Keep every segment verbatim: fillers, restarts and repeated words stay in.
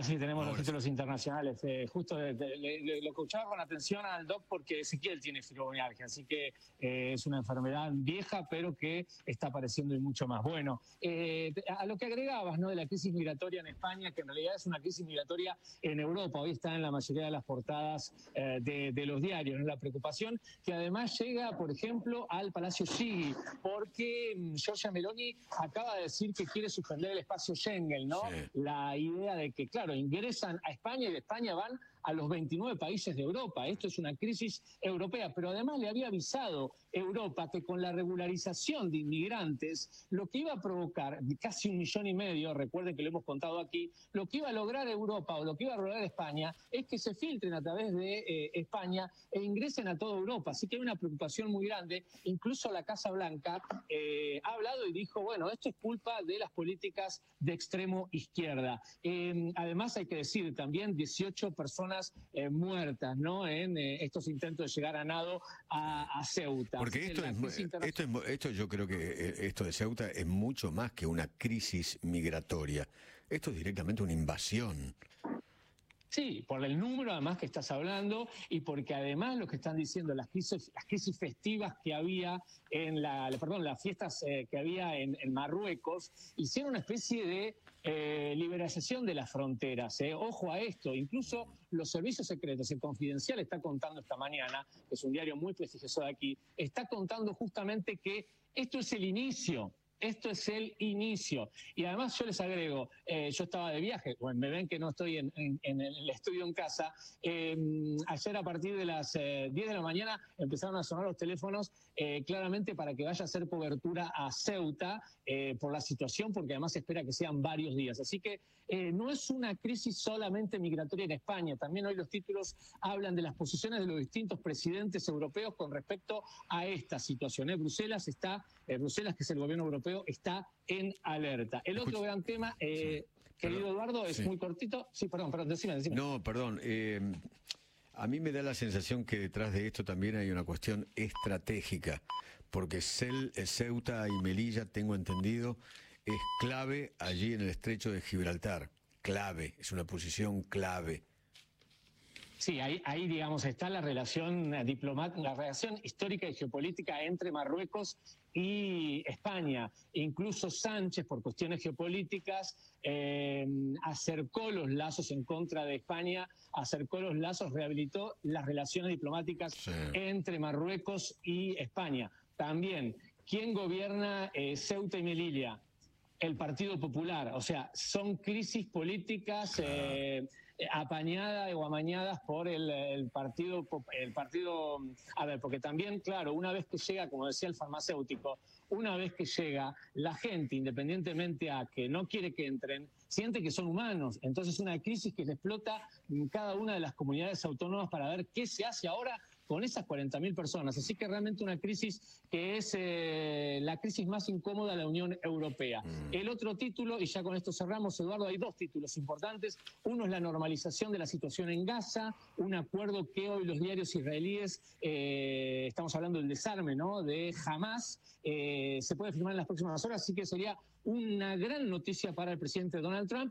sí, tenemos Ahora los títulos sí. internacionales. Eh, justo de, de, de, de, lo escuchaba con atención al doc porque Ezequiel tiene fibromialgia, así que eh, es una enfermedad vieja, pero que está apareciendo y mucho más. Bueno, eh, a lo que agregabas, ¿no?, de la crisis migratoria en España, que en realidad es una crisis migratoria en Europa. Hoy está en la mayoría de las portadas eh, de, de los diarios, ¿no? La preocupación que además llega, por ejemplo, al Palacio Chigi, porque um, Giorgia Meloni acaba de decir que quiere suspender el espacio Schengen, ¿no? Sí. La idea de que, claro, ingresan a España y de España van a los veintinueve países de Europa. Esto es una crisis europea, pero además le había avisado Europa que con la regularización de inmigrantes, lo que iba a provocar casi un millón y medio, recuerden que lo hemos contado aquí, lo que iba a lograr Europa o lo que iba a lograr España es que se filtren a través de eh, España e ingresen a toda Europa. Así que hay una preocupación muy grande. Incluso la Casa Blanca eh, ha hablado y dijo, bueno, esto es culpa de las políticas de extremo izquierda. Eh, además hay que decir también dieciocho personas Eh, muertas, ¿no?, en eh, estos intentos de llegar a nado a, a Ceuta. Porque esto es, esto es esto yo creo que esto de Ceuta es mucho más que una crisis migratoria. Esto es directamente una invasión. Sí, por el número además que estás hablando y porque además lo que están diciendo, las crisis, las crisis festivas que había en la, perdón, las fiestas eh, que había en, en Marruecos, hicieron una especie de eh, liberalización de las fronteras. Eh. Ojo a esto, incluso los servicios secretos, el Confidencial está contando esta mañana, que es un diario muy prestigioso de aquí, está contando justamente que esto es el inicio. Esto es el inicio. Y además yo les agrego, eh, yo estaba de viaje, bueno, me ven que no estoy en, en, en el estudio en casa, eh, ayer a partir de las eh, diez de la mañana empezaron a sonar los teléfonos eh, claramente para que vaya a hacer cobertura a Ceuta eh, por la situación, porque además se espera que sean varios días. Así que eh, no es una crisis solamente migratoria en España, también hoy los títulos hablan de las posiciones de los distintos presidentes europeos con respecto a esta situación. ¿eh? Bruselas está, eh, Bruselas, que es el gobierno europeo, está en alerta. El Escucha, otro gran tema, eh, sí, querido perdón, Eduardo, es sí. muy cortito. Sí, perdón, perdón, decime, decime. No, perdón. Eh, a mí me da la sensación que detrás de esto también hay una cuestión estratégica, porque Cel, Ceuta y Melilla, tengo entendido, es clave allí en el estrecho de Gibraltar. Clave, es una posición clave. Sí, ahí, ahí digamos está la relación diplomática, la relación histórica y geopolítica entre Marruecos y España. Incluso Sánchez, por cuestiones geopolíticas, eh, acercó los lazos en contra de España, acercó los lazos, rehabilitó las relaciones diplomáticas sí. entre Marruecos y España. También, ¿quién gobierna eh, Ceuta y Melilla? El Partido Popular, o sea, son crisis políticas eh, apañadas o amañadas por el, el partido, el partido, a ver, porque también, claro, una vez que llega, como decía el farmacéutico, una vez que llega, la gente, independientemente a que no quiere que entren, siente que son humanos. Entonces, una crisis que se explota en cada una de las comunidades autónomas para ver qué se hace ahora con esas cuarenta mil personas. Así que realmente una crisis que es eh, la crisis más incómoda de la Unión Europea. Mm. El otro título, y ya con esto cerramos, Eduardo, hay dos títulos importantes. Uno es la normalización de la situación en Gaza, un acuerdo que hoy los diarios israelíes, eh, estamos hablando del desarme, ¿no?, de Hamás, eh, se puede firmar en las próximas horas, así que sería una gran noticia para el presidente Donald Trump.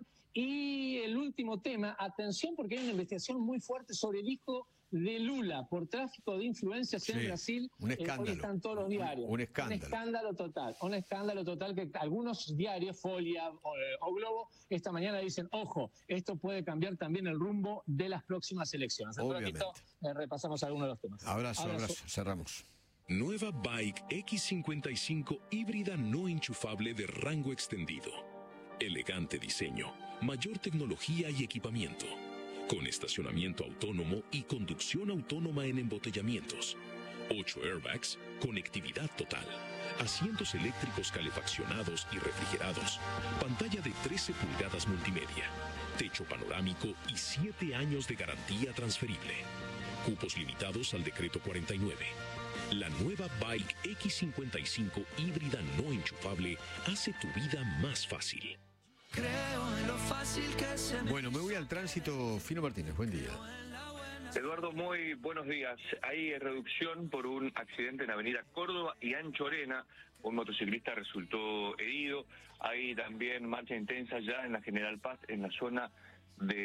Y el último tema, atención, porque hay una investigación muy fuerte sobre el hijo de Lula por tráfico de influencias sí, en Brasil. Un escándalo. Eh, hoy están todos los diarios. Un, un escándalo. Un escándalo total. Un escándalo total que algunos diarios, Folia o, o Globo, esta mañana dicen, ojo, esto puede cambiar también el rumbo de las próximas elecciones. Obviamente. Ratito, eh, repasamos algunos de los temas. Abrazo, abrazo, abrazo. Cerramos. Nueva Bike X cincuenta y cinco híbrida no enchufable de rango extendido. Elegante diseño, mayor tecnología y equipamiento. Con estacionamiento autónomo y conducción autónoma en embotellamientos. Ocho airbags, conectividad total. Asientos eléctricos calefaccionados y refrigerados. Pantalla de trece pulgadas multimedia. Techo panorámico y siete años de garantía transferible. Cupos limitados al decreto cuarenta y nueve. La nueva Bike X cincuenta y cinco híbrida no enchufable hace tu vida más fácil. Creo en lo fácil que se me... Bueno, me voy al tránsito. Fino Martínez, buen día. Eduardo, muy buenos días. Hay reducción por un accidente en Avenida Córdoba y Anchorena. Un motociclista resultó herido. Hay también marcha intensa ya en la General Paz, en la zona de